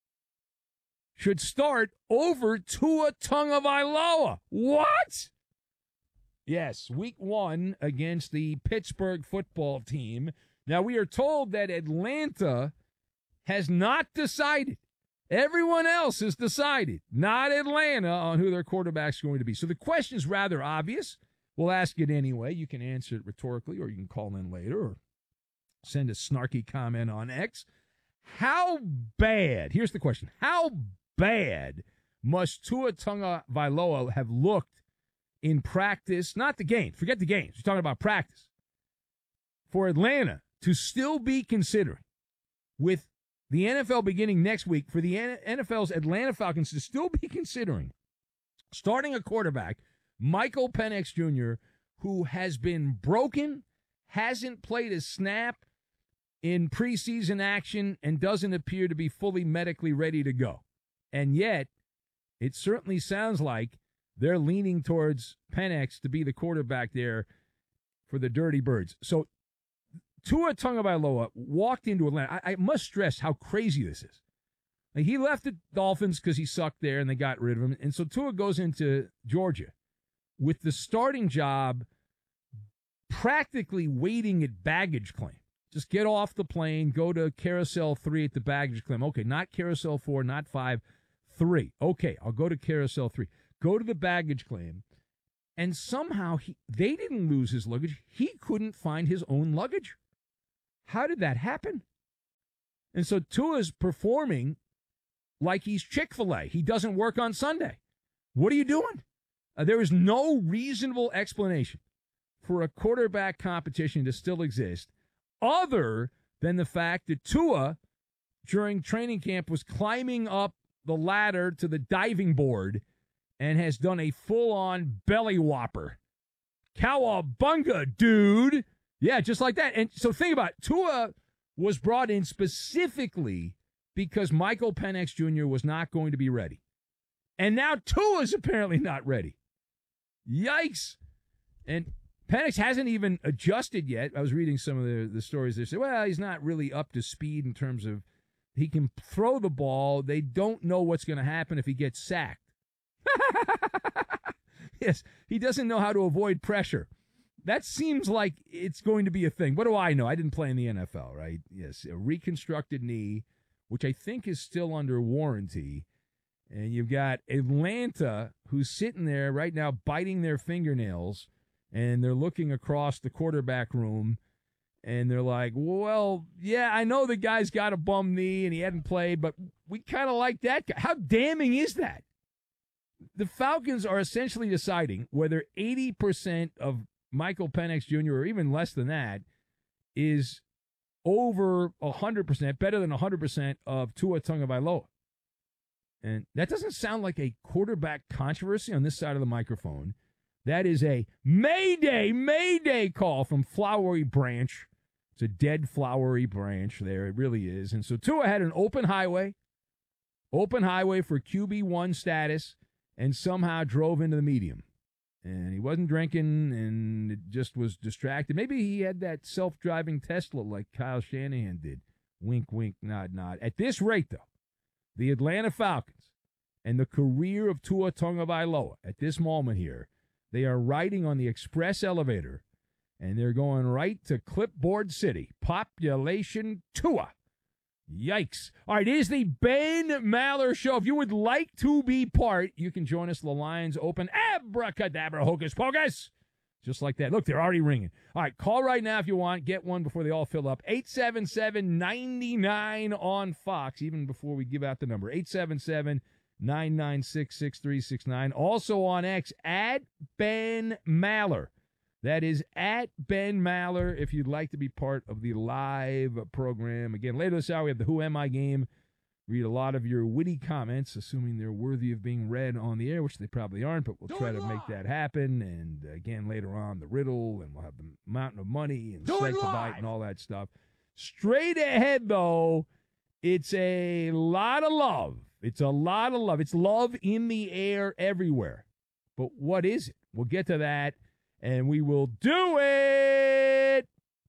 should start over Tua Tagovailoa. What? Yes, week one against the Pittsburgh football team. Now, we are told that Atlanta has not decided. Everyone else has decided, not Atlanta, on who their quarterback's going to be. So the question is rather obvious. We'll ask it anyway. You can answer it rhetorically, or you can call in later, or send a snarky comment on X. How bad, here's the question, how bad must Tua Tagovailoa have looked in practice, not the game, forget the games, we're talking about practice, for Atlanta to still be considering, with the N F L beginning next week, for the N F L's Atlanta Falcons to still be considering starting a quarterback, Michael Penix Junior, who has been broken, hasn't played a snap in preseason action, and doesn't appear to be fully medically ready to go. And yet, it certainly sounds like they're leaning towards Penix to be the quarterback there for the Dirty Birds. So Tua Tagovailoa walked into Atlanta. I, I must stress how crazy this is. Like, he left the Dolphins because he sucked there and they got rid of him. And so Tua goes into Georgia with the starting job practically waiting at baggage claim. Just get off the plane, go to Carousel three at the baggage claim. Okay, not Carousel four, not five, three. Okay, I'll go to Carousel three. Go to the baggage claim, and somehow he, they didn't lose his luggage. He couldn't find his own luggage. How did that happen? And so Tua's performing like he's Chick-fil-A. He doesn't work on Sunday. What are you doing? Uh, there is no reasonable explanation for a quarterback competition to still exist other than the fact that Tua, during training camp, was climbing up the ladder to the diving board and has done a full-on belly whopper. Cowabunga, dude. Yeah, just like that. And so think about it. Tua was brought in specifically because Michael Penix Junior was not going to be ready. And now Tua's apparently not ready. Yikes. And Penix hasn't even adjusted yet. I was reading some of the, the stories. They say, well, he's not really up to speed in terms of he can throw the ball. They don't know what's going to happen if he gets sacked. Yes, he doesn't know how to avoid pressure. That seems like it's going to be a thing. What do I know? I didn't play in the N F L, right? Yes, a reconstructed knee, which I think is still under warranty. And you've got Atlanta, who's sitting there right now biting their fingernails, and they're looking across the quarterback room, and they're like, well, yeah, I know the guy's got a bum knee and he hadn't played, but we kind of like that guy. How damning is that? The Falcons are essentially deciding whether eighty percent of Michael Penix Junior, or even less than that, is over one hundred percent, better than one hundred percent of Tua Tagovailoa. And that doesn't sound like a quarterback controversy on this side of the microphone. That is a Mayday, Mayday call from Flowery Branch. It's a dead Flowery Branch there. It really is. And so Tua had an open highway, open highway for Q B one status, and somehow drove into the medium. And he wasn't drinking, and it just was distracted. Maybe he had that self-driving Tesla like Kyle Shanahan did. Wink, wink, nod, nod. At this rate, though, the Atlanta Falcons and the career of Tua Tagovailoa at this moment here, they are riding on the express elevator, and they're going right to Clipboard City. Population Tua. Yikes. All right, it is the Ben Maller Show. If you would like to be part, you can join us. The lines open. Abracadabra, hocus pocus. Just like that. Look, they're already ringing. All right, call right now if you want. Get one before they all fill up. eight seven seven, nine nine on Fox, even before we give out the number. eight seven seven, nine nine six, six three six nine. Also on X, at Ben Maller. That is at Ben Maller if you'd like to be part of the live program. Again, later this hour, we have the Who Am I game. Read a lot of your witty comments, assuming they're worthy of being read on the air, which they probably aren't, but we'll Do try to live. make that happen. And again, later on, the riddle, and we'll have the mountain of money and Psych Bite and all that stuff. Straight ahead, though, it's a lot of love. It's a lot of love. It's love in the air everywhere. But what is it? We'll get to that, and we will do it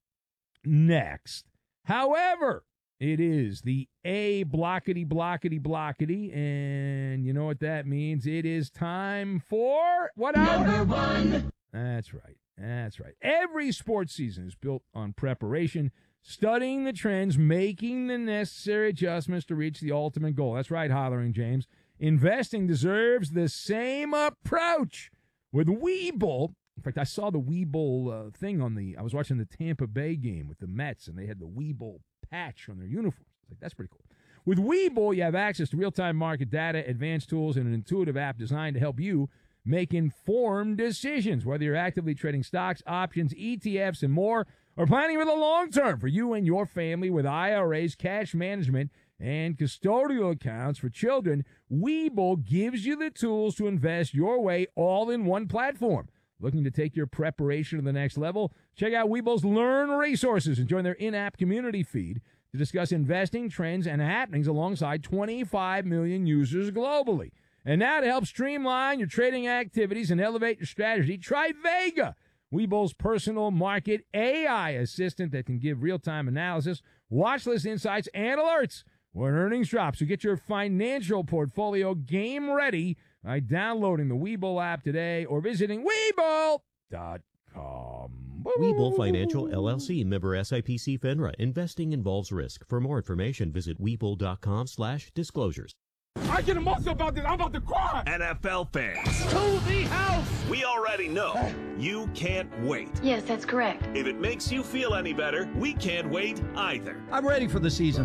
next. However, it is the A blockety, blockety, blockety, and you know what that means. It is time for what hour? Number one. That's right. That's right. Every sports season is built on preparation, studying the trends, making the necessary adjustments to reach the ultimate goal. That's right, Hollering James. Investing deserves the same approach. With Webull, in fact, I saw the Webull uh, thing on the, I was watching the Tampa Bay game with the Mets, and they had the Webull patch on their uniforms. Like, that's pretty cool. With Webull, you have access to real-time market data, advanced tools, and an intuitive app designed to help you make informed decisions, whether you're actively trading stocks, options, E T Fs, and more, or planning for the long term for you and your family with I R As, cash management, and custodial accounts for children. Webull gives you the tools to invest your way all in one platform. Looking to take your preparation to the next level? Check out Webull's Learn resources and join their in-app community feed to discuss investing trends and happenings alongside twenty-five million users globally. And now to help streamline your trading activities and elevate your strategy, try Vega, Webull's personal market A I assistant that can give real-time analysis, watch list insights, and alerts when earnings drop. So get your financial portfolio game ready by downloading the Webull app today or visiting Webull dot com. Webull Financial, L L C, member S I P C FINRA. Investing involves risk. For more information, visit Webull.com slash disclosures. I get emotional about this. I'm about to cry. N F L fans, To the house. we already know you can't wait. Yes, that's correct. If it makes you feel any better, we can't wait either. I'm ready for the season.